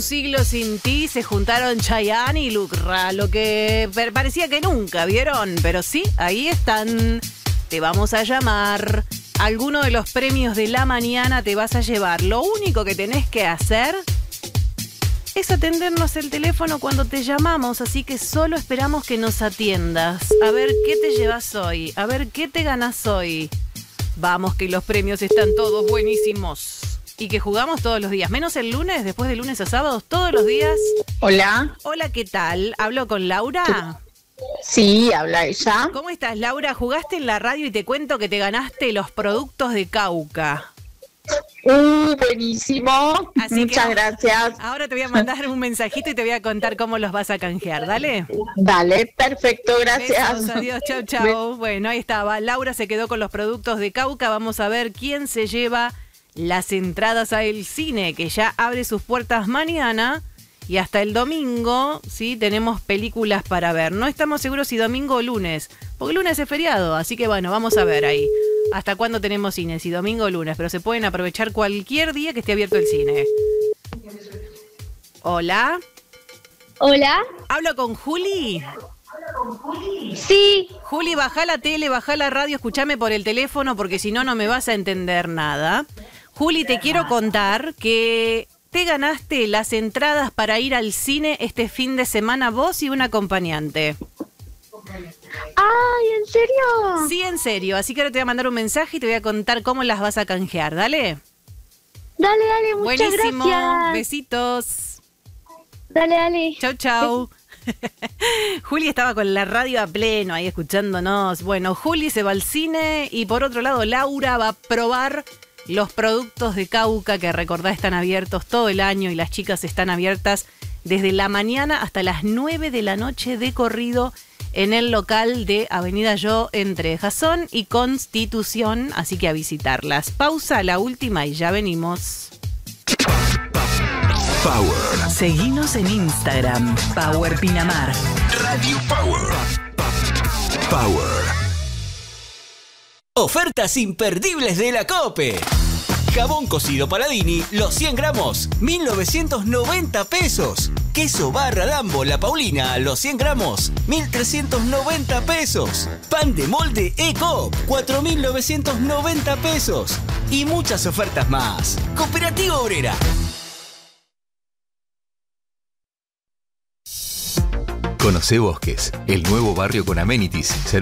Un siglo sin ti se juntaron Chayanne y Lucra, lo que parecía que nunca, ¿vieron? Pero sí, ahí están. Te vamos a llamar. Alguno de los premios de la mañana te vas a llevar. Lo único que tenés que hacer es atendernos el teléfono cuando te llamamos, así que solo esperamos que nos atiendas. A ver qué te llevas hoy, a ver qué te ganas hoy. Vamos, que los premios están todos buenísimos. Y que jugamos todos los días, menos el lunes, después de lunes a sábados, todos los días. Hola. Hola, ¿qué tal? ¿Hablo con Laura? Sí, habla ella. ¿Cómo estás, Laura? Jugaste en la radio y te cuento que te ganaste los productos de Cauca. Buenísimo. Así Muchas que gracias. Ahora te voy a mandar un mensajito y te voy a contar cómo los vas a canjear. Dale. Dale, perfecto, gracias. Besos, adiós, chau, chau. Bueno, ahí estaba. Laura se quedó con los productos de Cauca. Vamos a ver quién se lleva las entradas a El Cine, que ya abre sus puertas mañana. Y hasta el domingo, sí, tenemos películas para ver. No estamos seguros si domingo o lunes, porque lunes es feriado, así que bueno, vamos a ver ahí. ¿Hasta cuándo tenemos cine? Si domingo o lunes, pero se pueden aprovechar cualquier día que esté abierto el cine. Hola. Hola. ¿Hablo con Juli? Sí. Juli, bajá la tele, bajá la radio, escúchame por el teléfono, porque si no, no me vas a entender nada. Juli, te quiero contar que te ganaste las entradas para ir al cine este fin de semana, vos y un acompañante. Ay, ¿en serio? Sí, en serio. Así que ahora te voy a mandar un mensaje y te voy a contar cómo las vas a canjear. Dale. Dale, dale, muchas Buenísimo. gracias. Besitos. Dale, dale. Chau, chau. Juli estaba con la radio a pleno ahí escuchándonos. Bueno, Juli se va al cine y por otro lado Laura va a probar los productos de Cauca, que recordá están abiertos todo el año y las chicas están abiertas desde la mañana hasta las 9 de la noche de corrido en el local de Avenida Yo entre Jasón y Constitución, así que a visitarlas. Pausa, la última y ya venimos. Power. Seguinos en Instagram, Power Pinamar. Radio Power. Power. Ofertas imperdibles de la COPE. Jabón cocido Paladini, los 100 gramos, 1.990 pesos. Queso barra Dambo La Paulina, los 100 gramos, 1.390 pesos. Pan de molde Eco, 4.990 pesos. Y muchas ofertas más. Cooperativa Obrera. Conocé Bosques, el nuevo barrio con amenities,